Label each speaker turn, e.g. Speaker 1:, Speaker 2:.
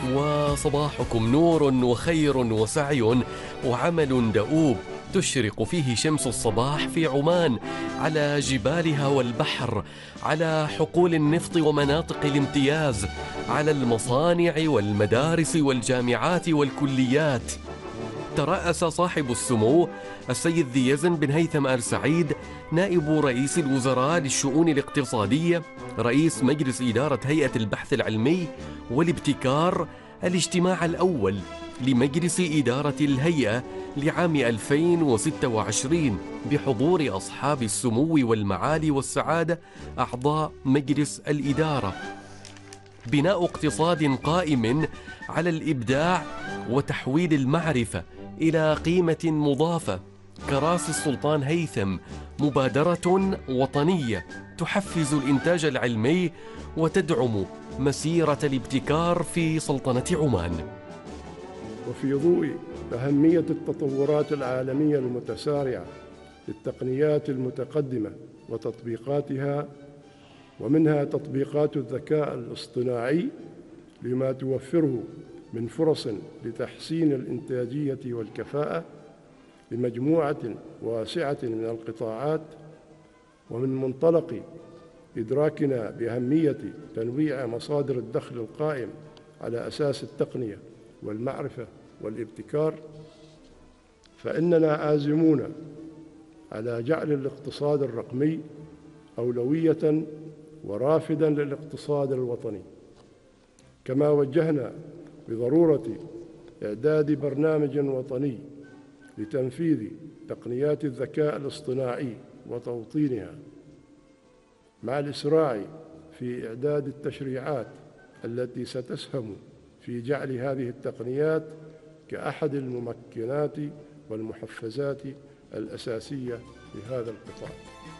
Speaker 1: وصباحكم نور وخير وسعي وعمل دؤوب تشرق فيه شمس الصباح في عمان، على جبالها والبحر، على حقول النفط ومناطق الامتياز، على المصانع والمدارس والجامعات والكليات. ترأس صاحب السمو السيد ذي يزن بن هيثم آل سعيد نائب رئيس الوزراء للشؤون الاقتصادية رئيس مجلس إدارة هيئة البحث العلمي والابتكار الاجتماع الأول لمجلس إدارة الهيئة لعام 2026 بحضور أصحاب السمو والمعالي والسعادة أعضاء مجلس الإدارة. بناء اقتصاد قائم على الإبداع وتحويل المعرفة إلى قيمة مضافة كراسي السلطان هيثم، مبادرة وطنية تحفز الإنتاج العلمي وتدعم مسيرة الابتكار في سلطنة عمان.
Speaker 2: وفي ضوء أهمية التطورات العالمية المتسارعة للتقنيات المتقدمة وتطبيقاتها، ومنها تطبيقات الذكاء الاصطناعي لما توفره من فرص لتحسين الإنتاجية والكفاءة لمجموعة واسعة من القطاعات، ومن منطلق إدراكنا بأهمية تنويع مصادر الدخل القائم على أساس التقنية والمعرفة والابتكار، فإننا عازمون على جعل الاقتصاد الرقمي أولوية ورافداً للاقتصاد الوطني، كما وجهنا بضرورة إعداد برنامج وطني لتنفيذ تقنيات الذكاء الاصطناعي وتوطينها، مع الإسراع في إعداد التشريعات التي ستسهم في جعل هذه التقنيات كأحد الممكنات والمحفزات الأساسية لهذا القطاع.